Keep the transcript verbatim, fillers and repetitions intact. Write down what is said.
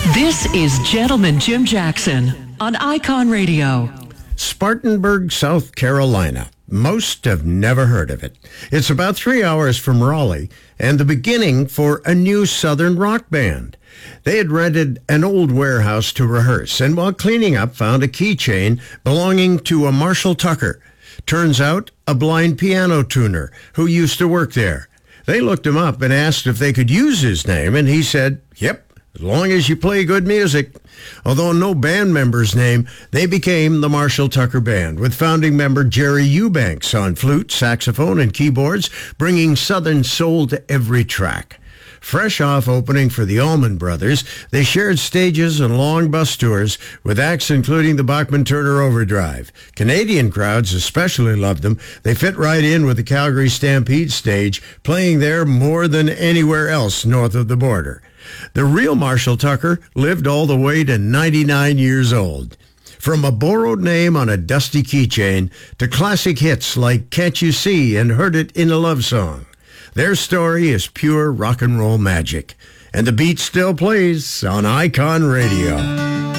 This is Gentleman Jim Jackson on Icon Radio. Spartanburg, South Carolina. Most have never heard of it. It's about three hours from Raleigh and the beginning for a new Southern rock band. They had rented an old warehouse to rehearse, and while cleaning up, found a keychain belonging to a Marshall Tucker. Turns out, a blind piano tuner who used to work there. They looked him up and asked if they could use his name, and he said, yep, as long as you play good music. Although no band member's name, they became the Marshall Tucker Band, with founding member Jerry Eubanks on flute, saxophone, and keyboards, bringing Southern soul to every track. Fresh off opening for the Allman Brothers, they shared stages and long bus tours with acts including the Bachman-Turner Overdrive. Canadian crowds especially loved them. They fit right in with the Calgary Stampede stage, playing there more than anywhere else north of the border. The real Marshall Tucker lived all the way to ninety-nine years old. From a borrowed name on a dusty keychain to classic hits like Can't You See and Heard It in a Love Song. Their story is pure rock and roll magic, and the beat still plays on Icon Radio.